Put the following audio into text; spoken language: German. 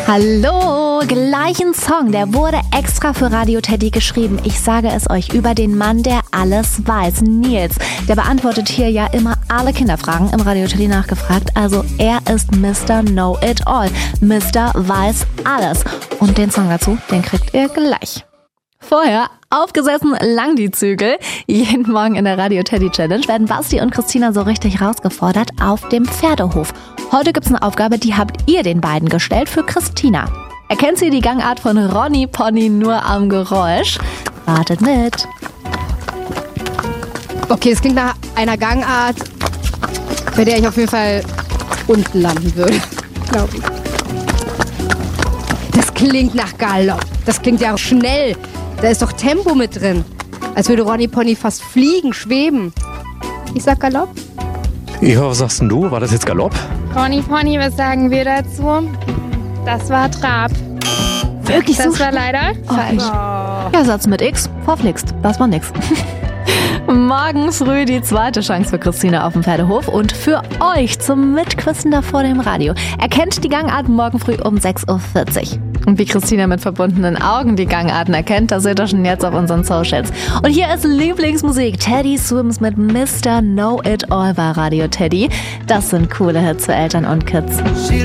Hallo, gleich ein Song, der wurde extra für Radio Teddy geschrieben. Ich sage es euch, über den Mann, der alles weiß, Nils. Der beantwortet hier ja immer alle Kinderfragen im Radio Teddy nachgefragt. Also er ist Mr. Know-It-All. Mr. weiß alles. Und den Song dazu, den kriegt ihr gleich. Vorher aufgesessen lang die Zügel. Jeden Morgen in der Radio Teddy Challenge werden Basti und Christina so richtig rausgefordert auf dem Pferdehof. Heute gibt's eine Aufgabe, die habt ihr den beiden gestellt für Christina. Erkennt sie die Gangart von Ronny Pony nur am Geräusch? Wartet mit. Okay, es klingt nach einer Gangart, bei der ich auf jeden Fall unten landen würde, glaube ich. Das klingt nach Galopp. Das klingt ja schnell. Da ist doch Tempo mit drin. Als würde Ronny Pony fast fliegen, schweben. Ich sag Galopp. Eva, was sagst denn du? War das jetzt Galopp? Ronny Pony, was sagen wir dazu? Das war Trab. Wirklich so? Das war leider falsch. Ja, Satz mit X, verflixt. Das war nix. Morgen früh die zweite Chance für Christina auf dem Pferdehof und für euch zum Mitquissen da vor dem Radio. Erkennt die Gangarten morgen früh um 6.40 Uhr. Und wie Christina mit verbundenen Augen die Gangarten erkennt, das seht ihr schon jetzt auf unseren Socials. Und hier ist Lieblingsmusik. Teddy Swims mit Mr. Know-It-All bei Radio Teddy. Das sind coole Hits für Eltern und Kids.